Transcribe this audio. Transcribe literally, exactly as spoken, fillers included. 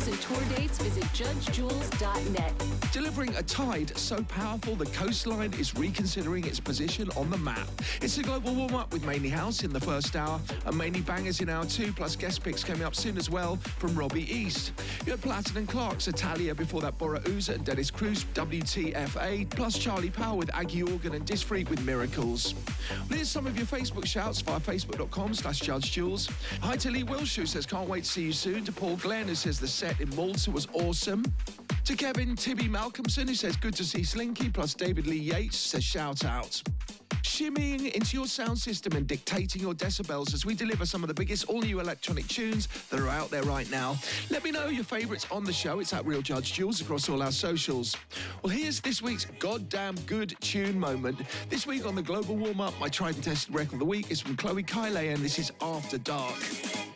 and tour dates, visit judge jules dot net. Delivering a tide so powerful the coastline is reconsidering its position on the map. It's a global warm-up with Mainly House in the first hour and Mainly Bangers in hour two, plus guest picks coming up soon as well from Robbie East. You had Platten and Clark's Italia before that, Bora Uza and Dennis Cruz, W T F A, plus Charlie Powell with Aggie Organ and Disfreak with Miracles. Well, here's some of your Facebook shouts via facebook.com slash Judge Jules. Hi to Lee Wilsh, who says can't wait to see you soon. To Paul Glenn, who says the set in Malta was awesome. To Kevin Tibby Malcolmson, who says good to see Slinky, plus David Lee Yates says shout out. Shimmying into your sound system and dictating your decibels as we deliver some of the biggest all-new electronic tunes that are out there right now. Let me know your favourites on the show. It's at Real Judge Jules across all our socials. Well, here's this week's goddamn good tune moment. This week on the Global Warm-Up, my tried and tested record of the week is from Chloe Kyle, and this is After Dark.